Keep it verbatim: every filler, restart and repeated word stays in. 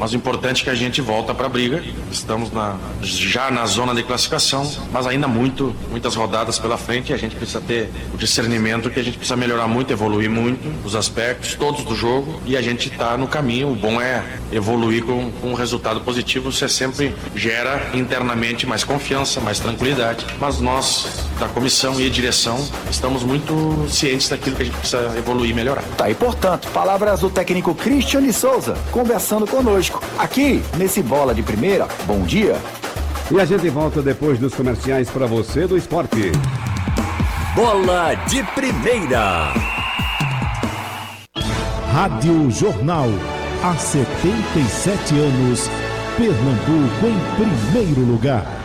mas o importante é que a gente volta para a briga. Estamos na, já na zona de classificação, mas ainda muito, muitas rodadas pela frente, e a gente precisa ter o discernimento que a gente precisa melhorar muito, evoluir muito os aspectos todos do jogo, e a gente está no caminho. O bom é evoluir com, com um resultado positivo. Você sempre gera internamente mais confiança, mais tranquilidade, mas nós da comissão e direção estamos muito cientes daquilo que a gente precisa evoluir e melhorar. Tá aí, portanto, palavras do técnico Cristiane Souza conversando conosco aqui nesse Bola de Primeira. Bom dia. E a gente volta depois dos comerciais para você do esporte. Bola de Primeira. Rádio Jornal. Há setenta e sete anos, Pernambuco em primeiro lugar.